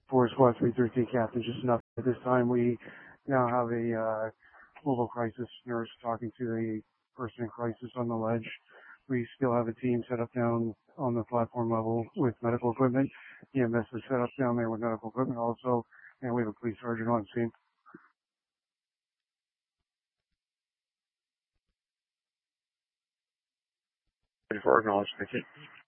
for Squad 313 Captain, just enough. At this time, we now have a mobile crisis nurse talking to the person in crisis on the ledge. We still have a team set up down on the platform level with medical equipment. EMS is set up down there with medical equipment also, and we have a police sergeant on scene. 24 acknowledged, thank you.